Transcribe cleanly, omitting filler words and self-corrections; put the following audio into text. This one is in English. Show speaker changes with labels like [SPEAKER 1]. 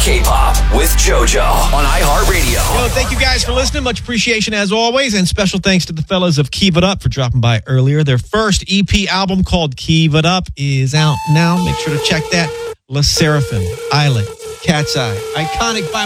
[SPEAKER 1] K-pop with JoJo on iHeartRadio.
[SPEAKER 2] Yo, thank you guys for listening. Much appreciation as always. And special thanks to the fellas of Keep It Up for dropping by earlier. Their first EP album called Keep It Up is out now. Make sure to check that. La Seraphim, Island, Cat's Eye, iconic by